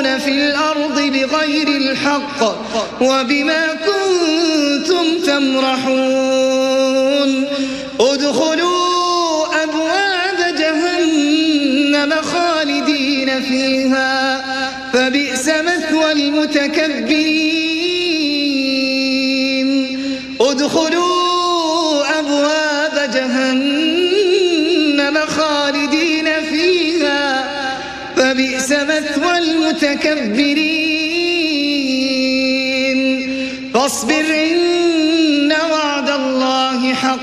في الأرض بغير الحق وبما كنتم تمرحون ادخلوا أبواب جهنم خالدين فيها فبئس مثوى المتكبرين ادخلوا أبواب جهنم خالدين فيها فبئس مثوى المتكبرين فاصبر إن وعد الله حق